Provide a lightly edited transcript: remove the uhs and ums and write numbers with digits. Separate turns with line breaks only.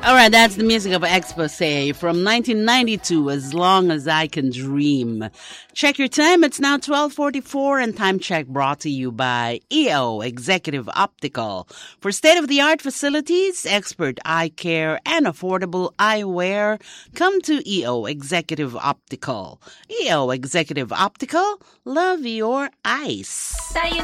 All right, that's the music of Expose from 1992, As Long As I Can Dream. Check your time. It's now 12:44, and time check brought to you by EO Executive Optical. For state-of-the-art facilities, expert eye care, and affordable eyewear, come to EO Executive Optical. EO Executive Optical, love your eyes.
Tayo